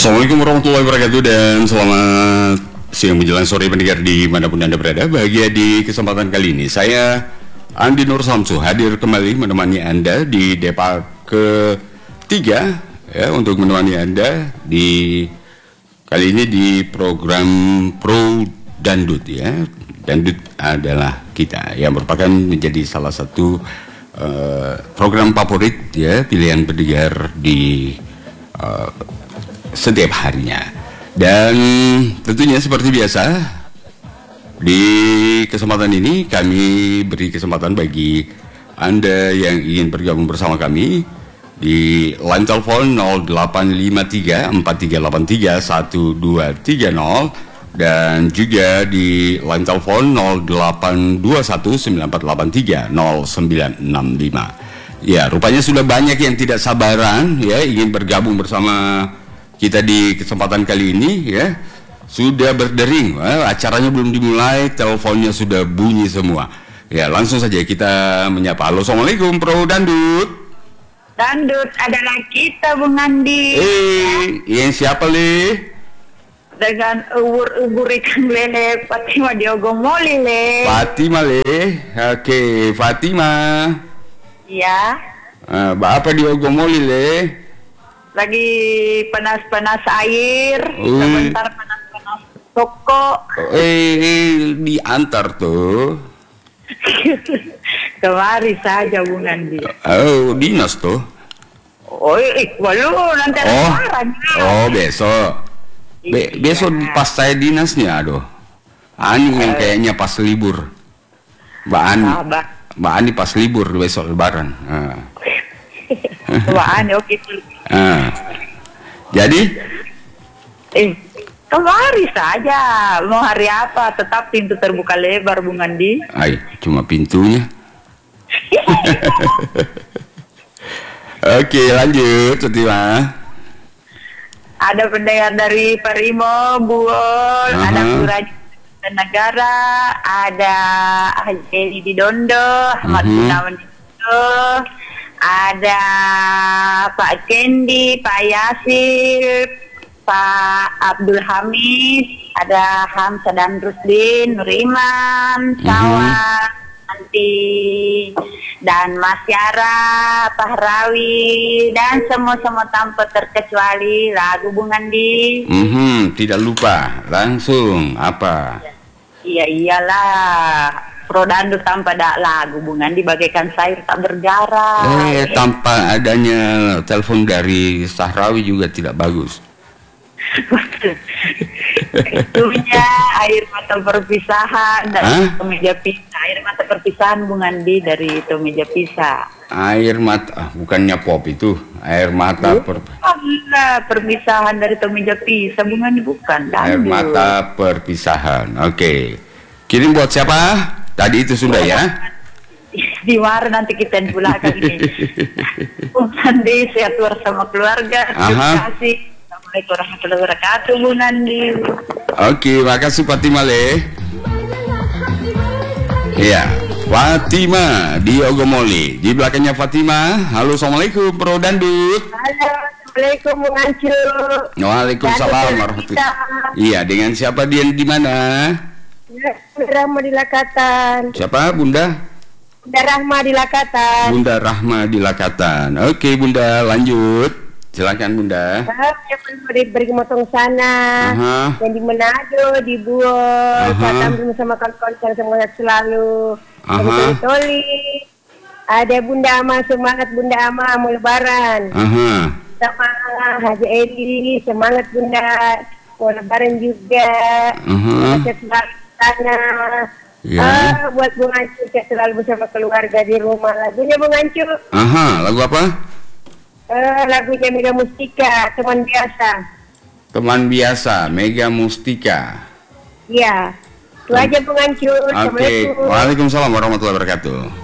Assalamualaikum warahmatullahi wabarakatuh dan selamat siang menjelang sore pendengar dimanapun Anda berada. Bahagia di kesempatan kali ini saya Andi Nur Samsu hadir kembali menemani Anda di depa ketiga ya, untuk menemani Anda di kali ini di program Pro Dandut ya. Dandut adalah kita yang merupakan menjadi salah satu program favorit ya, pilihan pendengar di setiap harinya. Dan tentunya seperti biasa di kesempatan ini kami beri kesempatan bagi Anda yang ingin bergabung bersama kami di line telepon 0853 4383 1230 dan juga di line telepon 0821 9483 0965. Ya, rupanya sudah banyak yang tidak sabaran ya ingin bergabung bersama kita di kesempatan kali ini ya. Sudah berdering, acaranya belum dimulai, teleponnya sudah bunyi semua. Ya, langsung saja kita menyapa. Halo, Assalamualaikum Pro Dandut. Dandut adalah kita, Bung Andi. Yang siapa Le? Dengan ubur-ubur ikan lele Fatima Diogomoli Le. Fatima Le. Oke, Fatima. Iya. Apa Diogomoli Le? Lagi panas-panas air, sebentar panas-panas toko. Diantar tuh. Kemari saja Bung Andi. Oh, dinas tuh. Oh, walu nanti ada lebaran. Oh, besok. Besok pas saya dinasnya, aduh. Ani yang kayaknya pas libur. Mbak Ani pas libur besok lebaran. Mbak Ani oke. Jadi? Kemari saja. Mau hari apa? Tetap pintu terbuka lebar, Bung Andi. Cuma pintunya. Oke, lanjut, Fatima. Ada pendengar dari Parimo, Buol, ada Suraj Negara, ada Haji di Dondo, Ahmad Gunawan di Dondo, ada Pak Kendi, Pak Yasir, Pak Abdul Hamid, ada Hamzah dan Rusdin, Nuriman, Sawan, Nanti, dan Mas Yara, Pak Rawi, dan semua tanpa terkecuali lagu Bung Andi. Tidak lupa, langsung apa? Iya iyalah, Pro Dandut tanpa ada lagu Bung Andi bagaikan sayur tak bergarak. Tanpa adanya telepon dari Sahrawi juga tidak bagus. Itunya air mata perpisahan dari meja pisah. Air mata perpisahan Bung Andi dari itu meja pisah. Air mata, bukannya pop itu. Air mata perpisahan dari itu meja pisah Bung Andi, bukan. Air mata perpisahan. Oke. Kirim buat siapa? Tadi itu sudah ya. Di mana nanti kita pulangkan ini. Bung Andi sehat bersama keluarga. Terima kasih. Assalamualaikum warahmatullahi wabarakatuh, Bung Andi. Oke, makasih Fatima Le. Iya, Fatima di Ogomoli. Di belakangnya Fatima. Halo, Assalamualaikum Pro Dandut. Halo, Assalamualaikum Bung Ancu. Waalaikumsalam warahmatullahi. Iya, dengan siapa dia di mana? Bunda Rahma di Lakatan. Siapa, Bunda? Bunda Rahma di Lakatan. Bunda Rahma di Lakatan. Oke, Bunda, lanjut. Silakan Bunda. Yang pergi motong sana, yang di Manado, di Buol, Batam sama kawan-kawan semuanya selalu. Toli. Ada Bunda Ama, semangat Bunda Ama mau lebaran. Sama Haji Eli, semangat Bunda mau lebaran juga. Selalu sana. Buat Bung Ancu selalu bersama keluarga di rumah. Lagunya Bung Ancu. Lagu apa? Lagunya Mega Mustika, teman biasa. Teman biasa, Mega Mustika. Iya, itu aja Bung Ancu. Oke, waalaikumsalam warahmatullahi wabarakatuh.